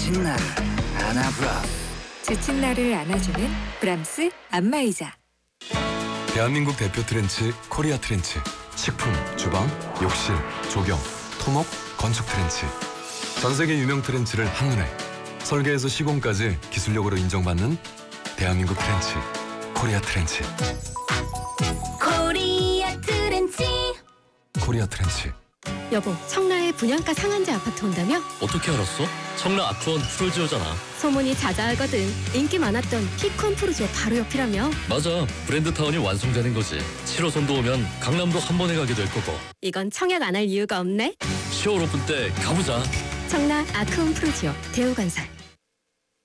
지친 나를 안아브라. 지친 나를 안아주는 브람스 안마의자. 대한민국 대표 트렌치 코리아 트렌치. 식품, 주방, 욕실, 조경, 토목, 건축 트렌치. 전 세계 유명 트렌치를 한눈에 설계에서 시공까지 기술력으로 인정받는 대한민국 트렌치 코리아 트렌치. 코리아 트렌치. 코리아 트렌치. 여보, 청라에 분양가 상한제 아파트 온다며? 어떻게 알았어? 청라 아트원 프로지오잖아. 소문이 자자하거든. 인기 많았던 피콘 프로지오 바로 옆이라며? 맞아, 브랜드타운이 완성되는 거지. 7호선도 오면 강남도 한 번에 가게 될 거고. 이건 청약 안 할 이유가 없네. 10월 오픈 때 가보자. 청라 아크온 프로지오 대우건설.